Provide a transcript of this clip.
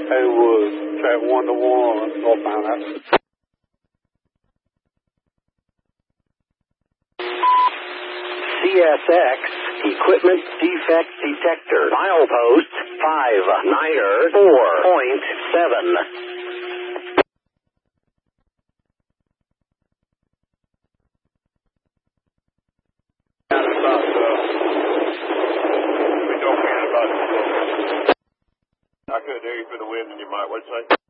Haywood, track 1 to 1, northbound Athens. CSX Equipment Defect Detector. Milepost 594.7. I couldn't hear you for the wind in your mic. What'd you say?